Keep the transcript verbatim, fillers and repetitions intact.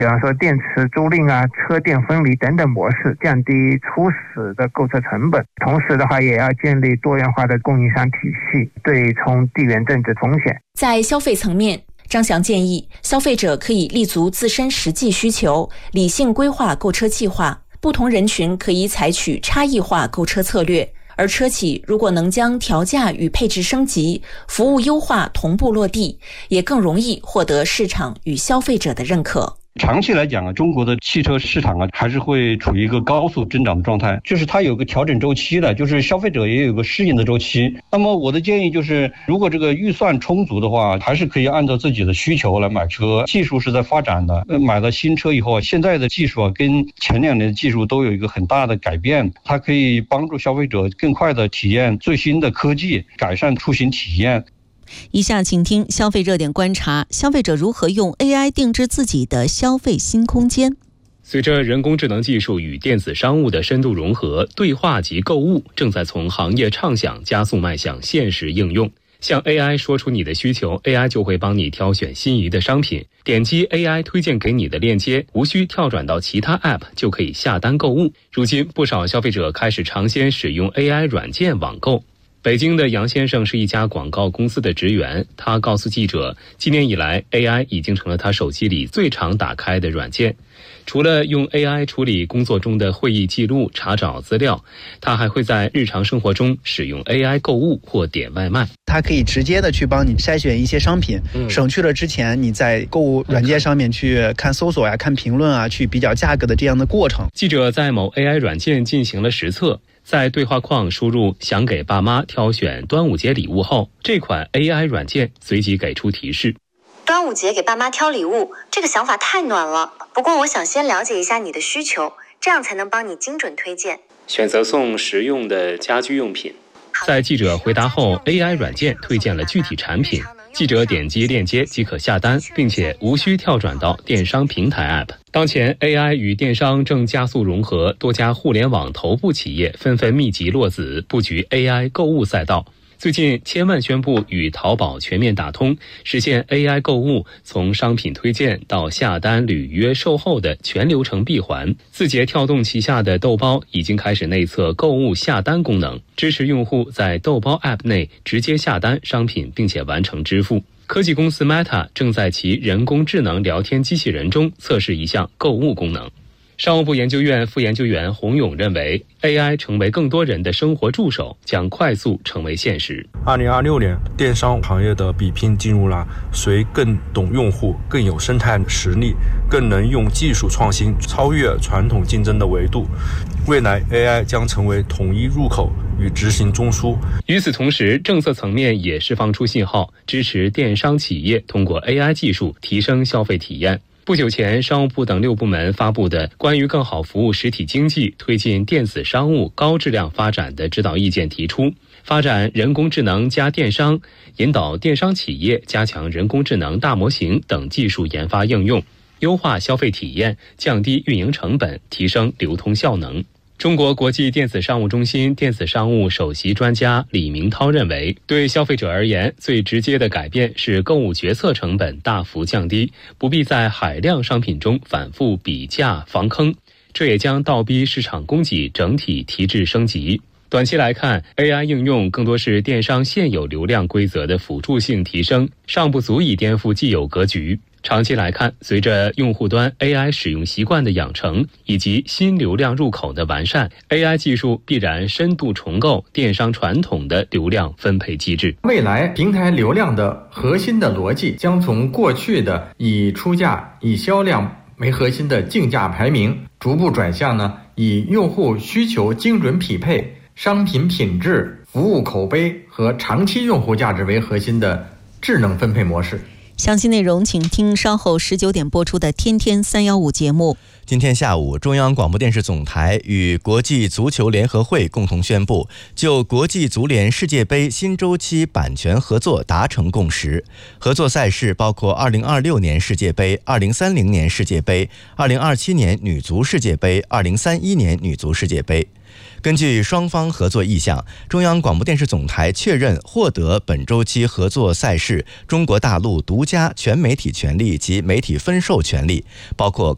比方说电池租赁啊、车电分离等等模式，降低初始的购车成本。同时的话，也要建立多元化的供应商体系，对冲地缘政治风险。 在消费层面，张翔建议消费者可以立足自身实际需求，理性规划购车计划。不同人群可以采取差异化购车策略，而车企如果能将调价与配置升级、服务优化同步落地，也更容易获得市场与消费者的认可。 长期来讲啊，中国的汽车市场啊，还是会处于一个高速增长的状态，就是它有个调整周期的，就是消费者也有个适应的周期。那么我的建议就是，如果这个预算充足的话，还是可以按照自己的需求来买车。技术是在发展的，买了新车以后，现在的技术啊，跟前两年的技术都有一个很大的改变，它可以帮助消费者更快的体验最新的科技，改善出行体验。 以下请听消费热点观察，消费者如何用 A I 定制自己的消费新空间。 随着人工智能技术与电子商务的深度融合，对话及购物正在从行业畅想加速迈向现实应用。向 A I 说出你的需求， A I 就会帮你挑选心仪的商品，点击 A I 推荐给你的链接，无需跳转到其他 App 就可以下单购物。如今不少消费者开始尝鲜使用 A I 软件网购。北京的杨先生是一家广告公司的职员，他告诉记者，今年以来 A I 已经成了他手机里最常打开的软件。除了用 A I 处理工作中的会议记录、查找资料，他还会在日常生活中使用 A I 购物或点外卖。 它可以直接的去帮你筛选一些商品，嗯、省去了之前你在购物软件上面去看搜索呀、看评论啊、去比较价格的这样的过程。 记者在某 A I 软件进行了实测，在对话框输入想给爸妈挑选端午节礼物后，这款 A I 软件随即给出提示。 端午节给爸妈挑礼物，这个想法太暖了。不过我想先了解一下你的需求，这样才能帮你精准推荐。 选择送实用的家居用品。在记者回答后， A I 软件推荐了具体产品，记者点击链接即可下单，并且无需跳转到电商平台 App。 当前 A I 与电商正加速融合，多家互联网头部企业纷纷密集落子，布局 A I 购物赛道。最近，千万宣布与淘宝全面打通，实现 A I 购物从商品推荐到下单、履约、售后的全流程闭环。字节跳动旗下的豆包已经开始内测购物下单功能，支持用户在豆包 App 内直接下单商品，并且完成支付。科技公司 Meta 正在其人工智能聊天机器人中测试一项购物功能。商务部研究院副研究员洪勇认为， A I 成为更多人的生活助手，将快速成为现实。 二零二六年，电商行业的比拼进入了谁更懂用户、更有生态实力、更能用技术创新超越传统竞争的维度。未来 A I 将成为统一入口与执行中枢。 与此同时，政策层面也释放出信号，支持电商企业通过 A I 技术提升消费体验。不久前，商务部等六部门发布的关于更好服务实体经济、推进电子商务高质量发展的指导意见提出，发展人工智能加电商，引导电商企业加强人工智能大模型等技术研发应用，优化消费体验，降低运营成本，提升流通效能。中国国际电子商务中心电子商务首席专家李明涛认为，对消费者而言，最直接的改变是购物决策成本大幅降低，不必在海量商品中反复比价防坑，这也将倒逼市场供给整体提质升级。短期来看， A I 应用更多是电商现有流量规则的辅助性提升，尚不足以颠覆既有格局。长期来看，随着用户端 A I 使用习惯的养成以及新流量入口的完善， A I 技术必然深度重构电商传统的流量分配机制。 未来平台流量的核心的逻辑将从过去的以出价、以销量为核心的竞价排名，逐步转向呢以用户需求精准匹配、商品品质、服务口碑和长期用户价值为核心的智能分配模式。 详细内容请听稍后十九点播出的《天天三一五》节目。 今天下午，中央广播电视总台与国际足球联合会共同宣布，就国际足联世界杯新周期版权合作达成共识。合作赛事包括二零二六年世界杯、二零三零年世界杯、二零二七年女足世界杯、二零三一年女足世界杯。根据双方合作意向，中央广播电视总台确认获得本周期合作赛事中国大陆独家全媒体权利及媒体分授权利，包括